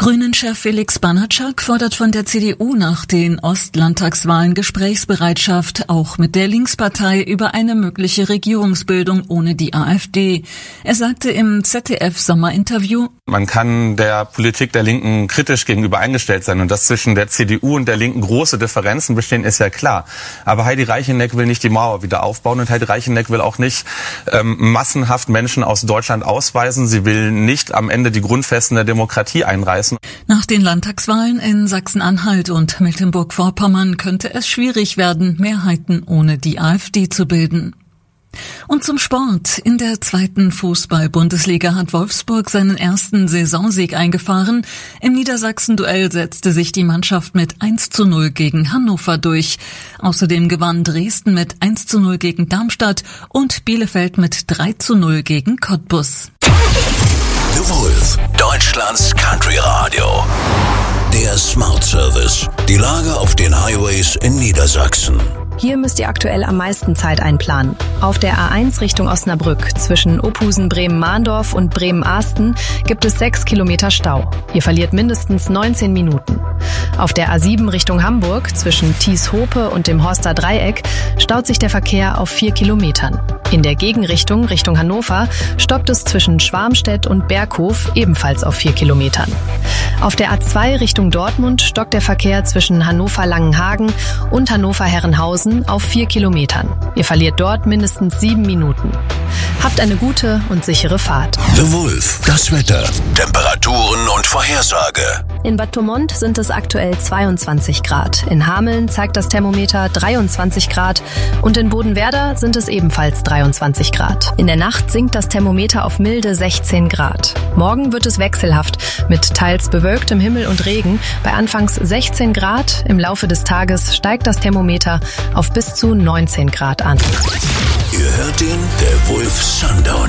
Grünen-Chef Felix Banatschak fordert von der CDU nach den Ostlandtagswahlen Gesprächsbereitschaft, auch mit der Linkspartei, über eine mögliche Regierungsbildung ohne die AfD. Er sagte im ZDF-Sommerinterview: Man kann der Politik der Linken kritisch gegenüber eingestellt sein, und dass zwischen der CDU und der Linken große Differenzen bestehen, ist ja klar. Aber Heidi Reicheneck will nicht die Mauer wieder aufbauen, und Heidi Reicheneck will auch nicht massenhaft Menschen aus Deutschland ausweisen. Sie will nicht am Ende die Grundfesten der Demokratie einreißen. Nach den Landtagswahlen in Sachsen-Anhalt und Mecklenburg-Vorpommern könnte es schwierig werden, Mehrheiten ohne die AfD zu bilden. Und zum Sport. In der 2. Fußball-Bundesliga hat Wolfsburg seinen ersten Saisonsieg eingefahren. Im Niedersachsen-Duell setzte sich die Mannschaft mit 1:0 gegen Hannover durch. Außerdem gewann Dresden mit 1:0 gegen Darmstadt und Bielefeld mit 3:0 gegen Cottbus. The Wolf, Deutschlands Country Radio. Der Smart Service. Die Lage auf den Highways in Niedersachsen. Hier müsst ihr aktuell am meisten Zeit einplanen. Auf der A1 Richtung Osnabrück zwischen Ophusen Bremen-Mahndorf und Bremen-Ahsten gibt es 6 Kilometer Stau. Ihr verliert mindestens 19 Minuten. Auf der A7 Richtung Hamburg zwischen Thies-Hope und dem Horster Dreieck staut sich der Verkehr auf 4 Kilometern. In der Gegenrichtung Richtung Hannover stockt es zwischen Schwarmstedt und Berghof ebenfalls auf 4 Kilometern. Auf der A2 Richtung Dortmund stockt der Verkehr zwischen Hannover-Langenhagen und Hannover-Herrenhausen auf 4 Kilometern. Ihr verliert dort mindestens 7 Minuten. Habt eine gute und sichere Fahrt. The Wolf, das Wetter, Temperaturen und Vorhersage. In Bad Pyrmont sind es aktuell 22 Grad. In Hameln zeigt das Thermometer 23 Grad und in Bodenwerder sind es ebenfalls 23 Grad. In der Nacht sinkt das Thermometer auf milde 16 Grad. Morgen wird es wechselhaft mit teils bewölktem Himmel und Regen. Bei anfangs 16 Grad, im Laufe des Tages steigt das Thermometer auf bis zu 19 Grad an. Ihr hört ihn, der Wolf Sundown.